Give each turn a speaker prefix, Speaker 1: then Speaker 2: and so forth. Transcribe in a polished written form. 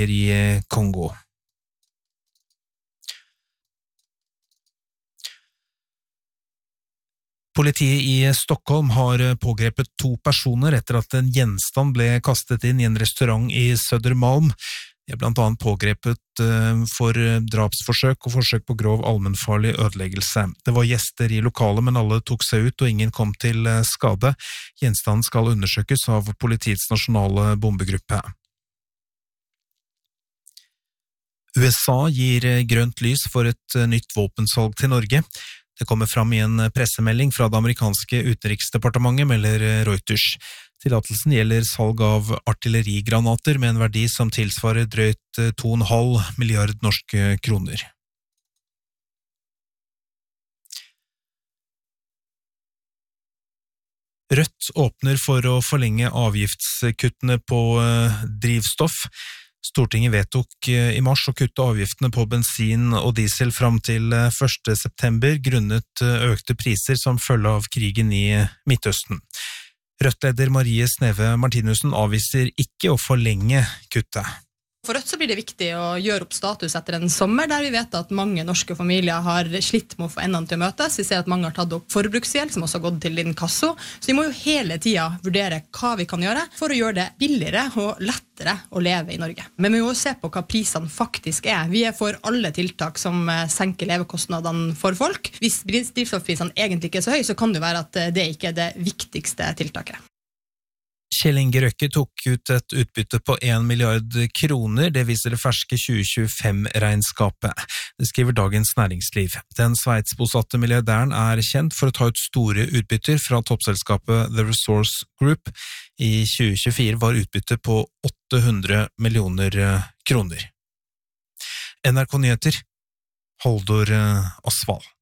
Speaker 1: i Kongo. Politiet i Stockholm har pågrepet 2 personer etter at en gjenstand ble kastet inn i en restaurant i Södermalm. De er blant annet pågrepet for drapsforsøk og forsøk på grov allmennfarlig ødeleggelse. Det var gjester i lokalet, men alle tok seg ut og ingen kom til skade. Gjenstanden skal undersøkes av politiets nasjonale bombegruppe. USA gir grønt lys for et nytt våpensalg til Norge. Det kommer fram i en pressemelding fra det amerikanske utenriksdepartementet, melder Reuters. Tillatelsen gjelder salg av artillerigranater med en verdi som tilsvarer drøyt 2,5 milliard norske kroner. Rødt åpner for å forlenge avgiftskuttene på drivstoff. Stortinget vedtok i mars å kutte avgiftene på bensin og diesel fram til 1. september grunnet økte priser som følge av krigen i Midtøsten. Rødt-leder Marie Sneve Martinussen avviser ikke å forlenge kuttet.
Speaker 2: For Rødt så blir det viktig å gjøre opp status etter en sommer der vi vet at mange norske familier har slitt med å få endene til å møtes. Vi ser at mange har tatt opp forbruksgjeld som også har gått til inkasso. Så vi må jo hele tiden vurdere hva vi kan gjøre for å gjøre det billigere og lettere å leve i Norge. Men vi må jo se på hva prisene faktisk er. Vi er for alle tiltak som senker levekostnadene for folk. Hvis drivstoffprisene egentlig ikke er så høy, så kan det være at det ikke er det viktigste tiltaket.
Speaker 1: Kjell Inge Røkke tok ut et utbytte på 1 milliard kroner, det viser det ferske 2025-regnskapet. Det skriver Dagens Næringsliv. Den sveitsbosatte milliardæren er kjent for å ta ut store utbytter fra toppselskapet The Resource Group. I 2024 var utbyttet på 800 millioner kroner. NRK Nyheter, Haldor Osvald.